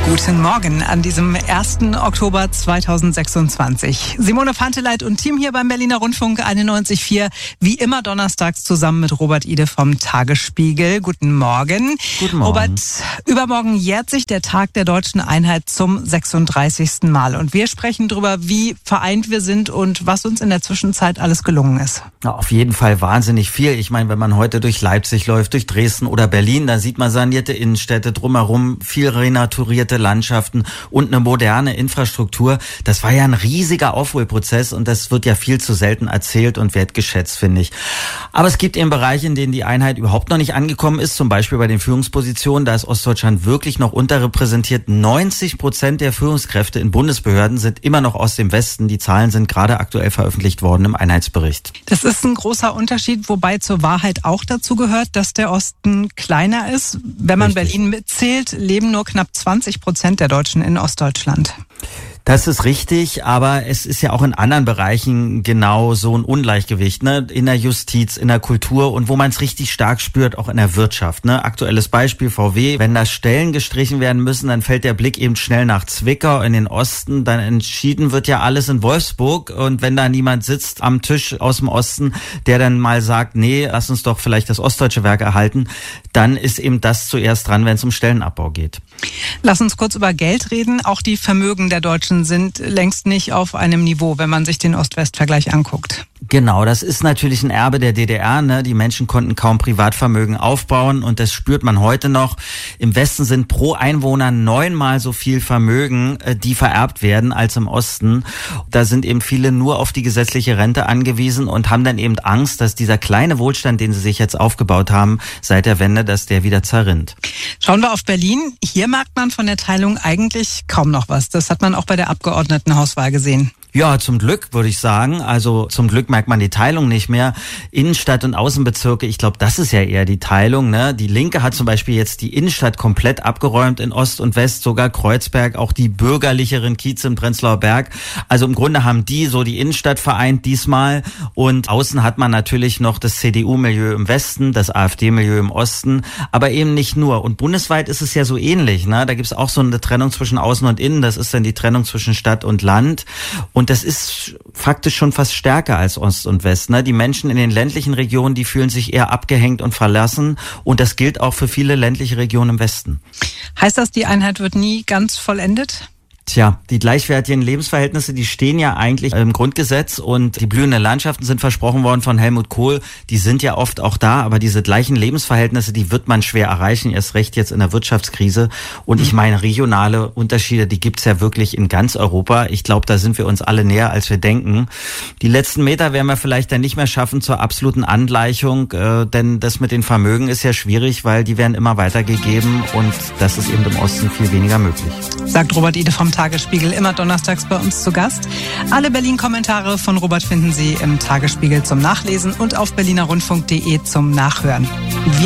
Guten Morgen an diesem 1. Oktober 2026. Simone Panteleit und Team hier beim Berliner Rundfunk 91.4. Wie immer donnerstags zusammen mit Robert Ide vom Tagesspiegel. Guten Morgen. Guten Morgen. Robert, übermorgen jährt sich der Tag der deutschen Einheit zum 36. Mal. Und wir sprechen darüber, wie vereint wir sind und was uns in der Zwischenzeit alles gelungen ist. Ja, auf jeden Fall wahnsinnig viel. Ich meine, wenn man heute durch Leipzig läuft, durch Dresden oder Berlin, da sieht man sanierte Innenstädte, drumherum viel renaturierte Landschaften und eine moderne Infrastruktur. Das war ja ein riesiger Aufholprozess und das wird ja viel zu selten erzählt und wertgeschätzt, finde ich. Aber es gibt eben Bereiche, in denen die Einheit überhaupt noch nicht angekommen ist, zum Beispiel bei den Führungspositionen. Da ist Ostdeutschland wirklich noch unterrepräsentiert. 90% der Führungskräfte in Bundesbehörden sind immer noch aus dem Westen. Die Zahlen sind gerade aktuell veröffentlicht worden im Einheitsbericht. Das ist ein großer Unterschied, wobei zur Wahrheit auch dazu gehört, dass der Osten kleiner ist. Wenn man Richtig. Berlin mitzählt, leben nur knapp 20% der Deutschen in Ostdeutschland. Das ist richtig, aber es ist ja auch in anderen Bereichen genau so ein Ungleichgewicht, ne? In der Justiz, in der Kultur und wo man es richtig stark spürt, auch in der Wirtschaft, ne? Aktuelles Beispiel VW, wenn da Stellen gestrichen werden müssen, dann fällt der Blick eben schnell nach Zwickau in den Osten, dann entschieden wird ja alles in Wolfsburg und wenn da niemand sitzt am Tisch aus dem Osten, der dann mal sagt, nee, lass uns doch vielleicht das ostdeutsche Werk erhalten, dann ist eben das zuerst dran, wenn es um Stellenabbau geht. Lass uns kurz über Geld reden. Auch die Vermögen der Deutschen sind längst nicht auf einem Niveau, wenn man sich den Ost-West-Vergleich anguckt. Genau, das ist natürlich ein Erbe der DDR, ne? Die Menschen konnten kaum Privatvermögen aufbauen und das spürt man heute noch. Im Westen sind pro Einwohner 9-mal so viel Vermögen, die vererbt werden, als im Osten. Da sind eben viele nur auf die gesetzliche Rente angewiesen und haben dann eben Angst, dass dieser kleine Wohlstand, den sie sich jetzt aufgebaut haben, seit der Wende, dass der wieder zerrinnt. Schauen wir auf Berlin. Hier merkt man von der Teilung eigentlich kaum noch was. Das hat man auch bei der Abgeordnetenhauswahl gesehen. Ja, zum Glück, würde ich sagen. Also zum Glück merkt man die Teilung nicht mehr. Innenstadt und Außenbezirke, ich glaube, das ist ja eher die Teilung, ne? Die Linke hat zum Beispiel jetzt die Innenstadt komplett abgeräumt in Ost und West, sogar Kreuzberg, auch die bürgerlicheren Kieze im Prenzlauer Berg. Also im Grunde haben die so die Innenstadt vereint diesmal. Und außen hat man natürlich noch das CDU-Milieu im Westen, das AfD-Milieu im Osten, aber eben nicht nur. Und bundesweit ist es ja so ähnlich, ne? Da gibt es auch so eine Trennung zwischen Außen und Innen. Das ist dann die Trennung zwischen Stadt und Land. Und das ist faktisch schon fast stärker als Ost und West, ne? Die Menschen in den ländlichen Regionen, die fühlen sich eher abgehängt und verlassen. Und das gilt auch für viele ländliche Regionen im Westen. Heißt das, die Einheit wird nie ganz vollendet? Tja, die gleichwertigen Lebensverhältnisse, die stehen ja eigentlich im Grundgesetz und die blühenden Landschaften sind versprochen worden von Helmut Kohl. Die sind ja oft auch da, aber diese gleichen Lebensverhältnisse, die wird man schwer erreichen, erst recht jetzt in der Wirtschaftskrise. Und ich meine, regionale Unterschiede, die gibt's ja wirklich in ganz Europa. Ich glaube, da sind wir uns alle näher, als wir denken. Die letzten Meter werden wir vielleicht dann nicht mehr schaffen zur absoluten Angleichung, denn das mit den Vermögen ist ja schwierig, weil die werden immer weitergegeben und das ist eben im Osten viel weniger möglich. Sagt Robert Ide vom Tagesspiegel, immer donnerstags bei uns zu Gast. Alle Berlin-Kommentare von Robert finden Sie im Tagesspiegel zum Nachlesen und auf berlinerrundfunk.de zum Nachhören.